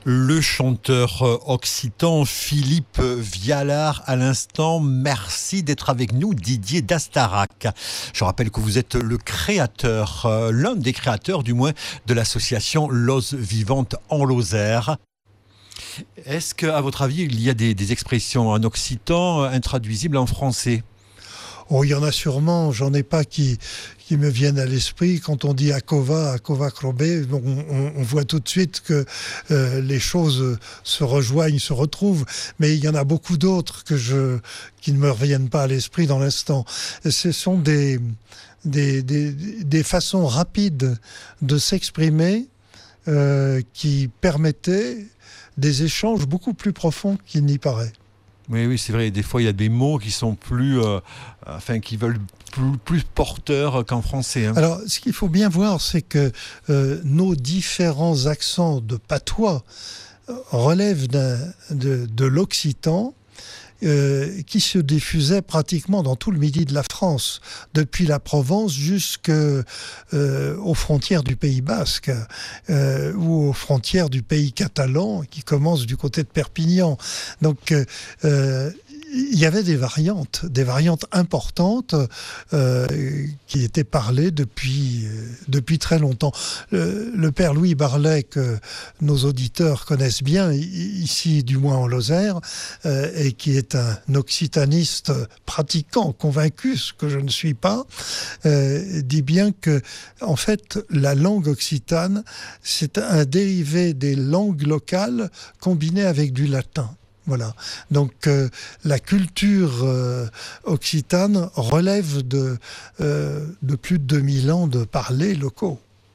Le chanteur occitan Philippe Vialard à l'instant. Merci d'être avec nous, Didier d'Astarac. Je rappelle que vous êtes le créateur, l'un des créateurs du moins, de l'association Lose Vivante en Lozère. Est-ce qu'à votre avis, il y a des expressions en occitan intraduisibles en français ? Oh, il y en a sûrement, j'en ai pas qui me viennent à l'esprit. Quand on dit Akova Krobé, on voit tout de suite que les choses se rejoignent, se retrouvent. Mais il y en a beaucoup d'autres qui ne me reviennent pas à l'esprit dans l'instant. Ce sont des façons rapides de s'exprimer qui permettaient des échanges beaucoup plus profonds qu'il n'y paraît. Oui, c'est vrai. Des fois, il y a des mots qui sont qui veulent plus porteurs qu'en français. Hein. Alors, ce qu'il faut bien voir, c'est que nos différents accents de patois relèvent de l'occitan qui se diffusait pratiquement dans tout le midi de la France, depuis la Provence jusqu'aux frontières du Pays Basque ou aux frontières du Pays catalan qui commence du côté de Perpignan. Donc, il y avait des variantes importantes qui étaient parlées depuis très longtemps. Le père Louis Barlet, que nos auditeurs connaissent bien, ici du moins en Lozère, et qui est un occitaniste pratiquant, convaincu, ce que je ne suis pas, dit bien que, en fait, la langue occitane, c'est un dérivé des langues locales combinées avec du latin. Voilà. Donc la culture occitane relève de plus de 2000 ans de parlers locaux.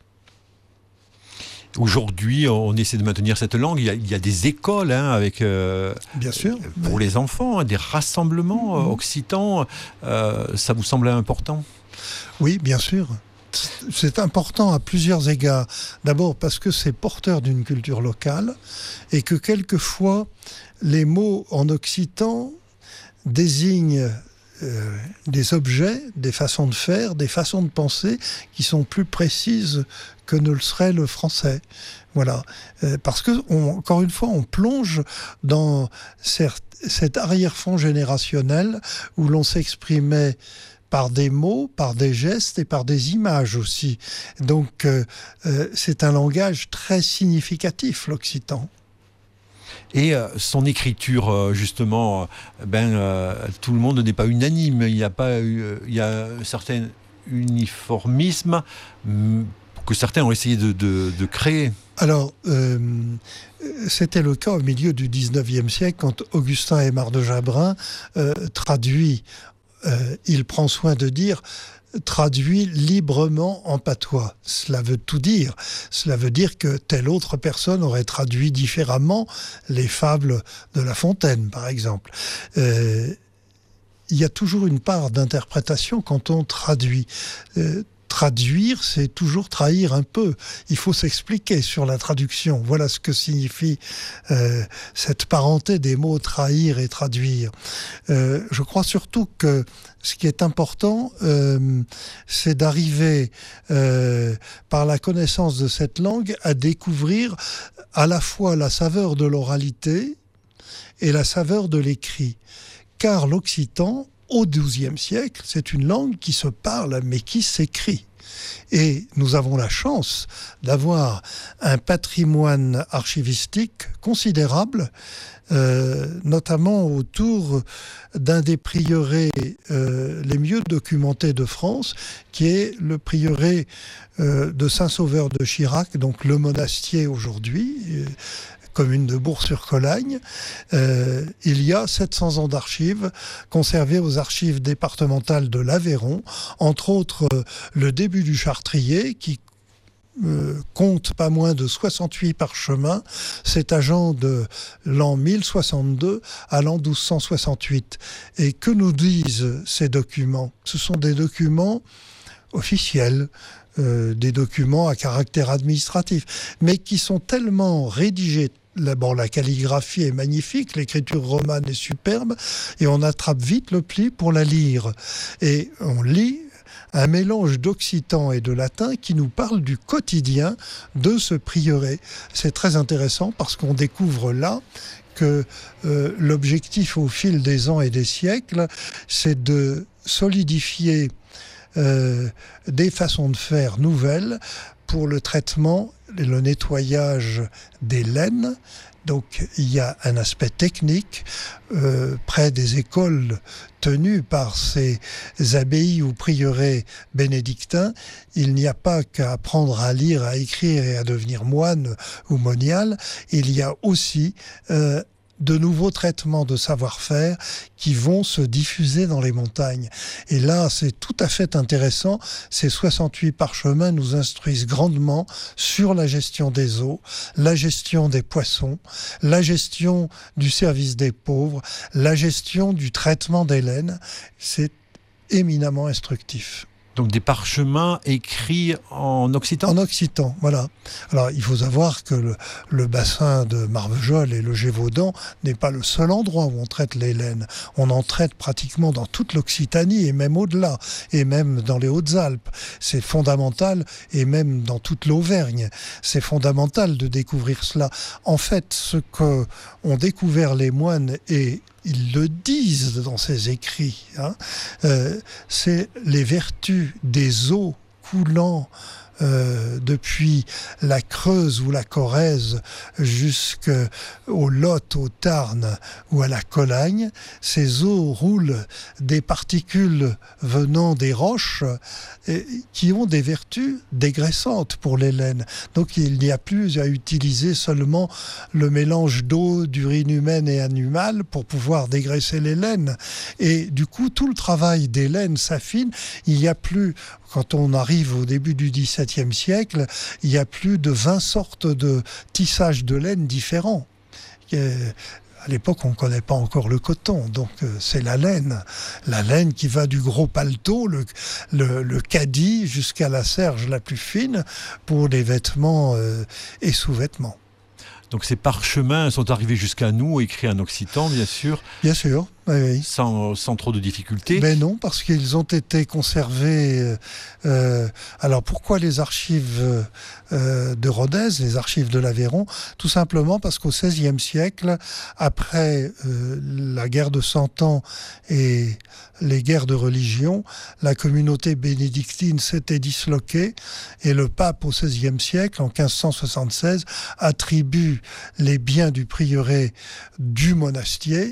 Aujourd'hui, on essaie de maintenir cette langue. Il y a des écoles avec, bien sûr, pour les enfants, des rassemblements occitans. Ça vous semble important ? Oui, bien sûr. C'est important à plusieurs égards. D'abord parce que c'est porteur d'une culture locale et que quelquefois les mots en occitan désignent des objets, des façons de faire, des façons de penser qui sont plus précises que ne le serait le français. Voilà. Parce que, encore une fois, on plonge dans cet arrière-fond générationnel où l'on s'exprimait par des mots, par des gestes et par des images aussi. Donc, c'est un langage très significatif, l'occitan. Et son écriture, justement, tout le monde n'est pas unanime. Il y a un certain uniformisme que certains ont essayé de créer. Alors, c'était le cas au milieu du 19e siècle, quand Augustin Aimard de Jabrin traduit, il prend soin de dire, traduit librement en patois. Cela veut tout dire. Cela veut dire que telle autre personne aurait traduit différemment les fables de La Fontaine, par exemple. Il y a toujours une part d'interprétation quand on traduit. Traduire, c'est toujours trahir un peu. Il faut s'expliquer sur la traduction. Voilà ce que signifie cette parenté des mots trahir et traduire. Je crois surtout que ce qui est important, c'est d'arriver, par la connaissance de cette langue, à découvrir à la fois la saveur de l'oralité et la saveur de l'écrit. Car l'occitan, au XIIe siècle, c'est une langue qui se parle, mais qui s'écrit. Et nous avons la chance d'avoir un patrimoine archivistique considérable, notamment autour d'un des prieurés les mieux documentés de France, qui est le prieuré de Saint-Sauveur de Chirac, donc le monastier aujourd'hui, commune de Bourg-sur-Colagne. Il y a 700 ans d'archives conservées aux archives départementales de l'Aveyron, entre autres le début du Chartrier, qui compte pas moins de 68 parchemins, s'étageant de l'an 1062 à l'an 1268. Et que nous disent ces documents ? Ce sont des documents officiels, des documents à caractère administratif, mais qui sont tellement rédigés. Bon, la calligraphie est magnifique, l'écriture romane est superbe, et on attrape vite le pli pour la lire. Et on lit un mélange d'occitan et de latin qui nous parle du quotidien de ce prieuré. C'est très intéressant parce qu'on découvre là que l'objectif au fil des ans et des siècles, c'est de solidifier des façons de faire nouvelles pour le traitement et le nettoyage des laines. Donc il y a un aspect technique près des écoles tenues par ces abbayes ou prieurés bénédictins. Il n'y a pas qu'à apprendre à lire, à écrire et à devenir moine ou monial. Il y a aussi de nouveaux traitements de savoir-faire qui vont se diffuser dans les montagnes. Et là, c'est tout à fait intéressant. Ces 68 parchemins nous instruisent grandement sur la gestion des eaux, la gestion des poissons, la gestion du service des pauvres, la gestion du traitement des laines. C'est éminemment instructif. Donc des parchemins écrits en occitan ? En occitan, voilà. Alors il faut savoir que le bassin de Marvejols et le Gévaudan n'est pas le seul endroit où on traite les laines. On en traite pratiquement dans toute l'Occitanie et même au-delà, et même dans les Hautes-Alpes. C'est fondamental, et même dans toute l'Auvergne. C'est fondamental de découvrir cela. En fait, ce qu'ont découvert les moines, et ils le disent dans ces écrits, c'est les vertus des eaux coulant depuis la Creuse ou la Corrèze jusqu'au Lot, au Tarn ou à la Colagne. Ces eaux roulent des particules venant des roches qui ont des vertus dégraissantes pour les laines. Donc il n'y a plus à utiliser seulement le mélange d'eau, d'urine humaine et animale pour pouvoir dégraisser les laines. Et du coup, tout le travail des laines s'affine. Il n'y a plus, quand on arrive au début du XVIIe siècle, il y a plus de 20 sortes de tissages de laine différents. À l'époque, on ne connaît pas encore le coton, donc c'est la laine. La laine qui va du gros paletot, le caddie, jusqu'à la serge la plus fine pour les vêtements et sous-vêtements. Donc ces parchemins sont arrivés jusqu'à nous, écrits en occitan, bien sûr. Bien sûr, oui. Sans trop de difficultés. Mais non, parce qu'ils ont été conservés. Alors pourquoi les archives de Rodez, les archives de l'Aveyron ? Tout simplement parce qu'au XVIe siècle, après la guerre de Cent Ans et les guerres de religion, la communauté bénédictine s'était disloquée et le pape au XVIe siècle, en 1576, attribue les biens du prieuré du monastier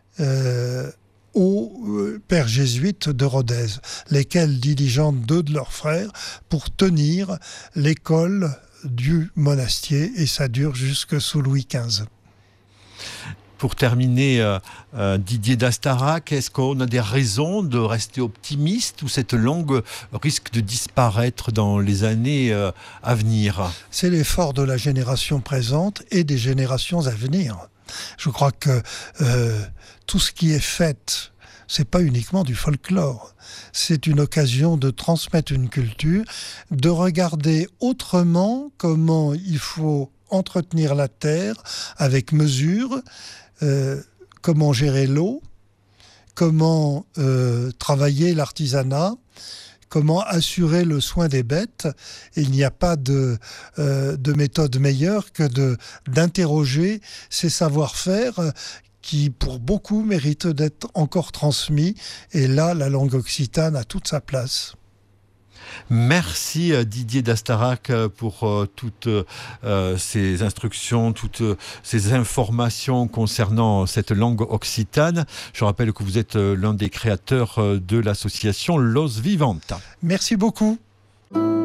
aux pères jésuites de Rodez, lesquels diligentent 2 de leurs frères pour tenir l'école du monastier, et ça dure jusque sous Louis XV. Pour terminer, Didier d'Astarac, est-ce qu'on a des raisons de rester optimiste ou cette langue risque de disparaître dans les années à venir ? C'est l'effort de la génération présente et des générations à venir. Je crois que tout ce qui est fait, c'est pas uniquement du folklore. C'est une occasion de transmettre une culture, de regarder autrement comment il faut entretenir la terre avec mesure, comment gérer l'eau, comment travailler l'artisanat, comment assurer le soin des bêtes. Et il n'y a pas de méthode meilleure que d'interroger ces savoir-faire qui, pour beaucoup, méritent d'être encore transmis. Et là, la langue occitane a toute sa place. Merci Didier d'Astarac pour toutes ces instructions, toutes ces informations concernant cette langue occitane. Je rappelle que vous êtes l'un des créateurs de l'association L'Os Vivante. Merci beaucoup.